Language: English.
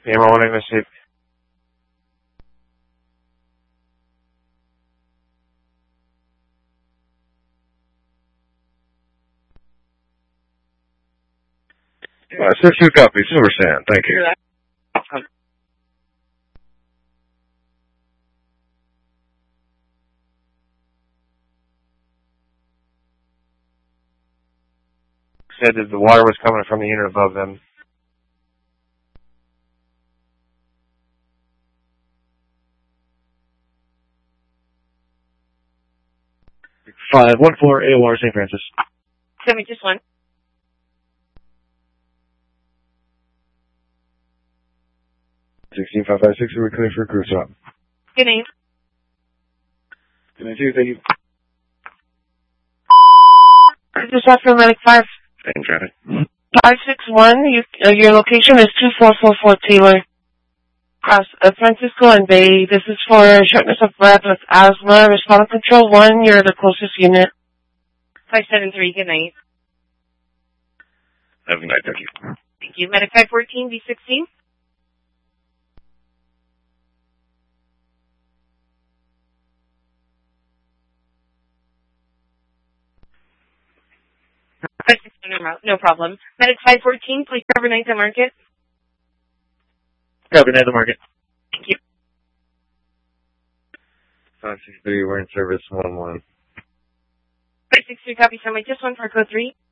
AMR 1 English Chief. Sir, 2 copy. Silver Sand. Thank you. Said that the water was coming from the unit above them. Five one four AOR St. Francis. Send me just one. 16556, we're clear for a crew stop. Good night. Good night, too. Thank you. This is Afro Medic 5. Same traffic. 561, your location is 2444 Taylor. Cross Francisco and Bay. This is for shortness of breath with asthma. Respond control 1, you're the closest unit. 573, good night. Have a good night, thank you. Thank you. Medic 514, B16. No problem. Medic 514, please cover night to market. Cover night to market. Thank you. 563, we're in service 1-1. 563, copy. Send me just one for code 3.